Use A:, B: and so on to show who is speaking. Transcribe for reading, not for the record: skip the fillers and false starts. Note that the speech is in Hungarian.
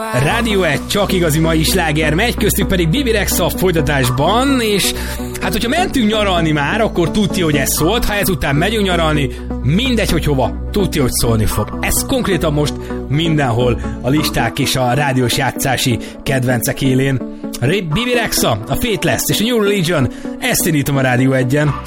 A: Rádió 1, csak igazi mai sláger megy, köztük pedig Bibi Rexha folytatásban, és hát hogyha mentünk nyaralni már, akkor tudja, hogy ez szólt, ha ezután megyünk nyaralni, mindegy, hogy hova, tudja, hogy szólni fog. Ez konkrétan most mindenhol a listák és a rádiós játszási kedvencek élén. Bibi Rexha, a Faithless és a New Religion, ezt indítom a Rádió 1-en.